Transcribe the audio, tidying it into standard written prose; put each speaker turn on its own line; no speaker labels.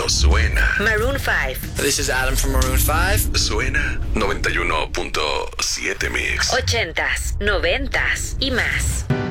esto suena.
Maroon 5.
This is Adam from Maroon 5.
Suena 91.7 Mix.
80s, 90s y más.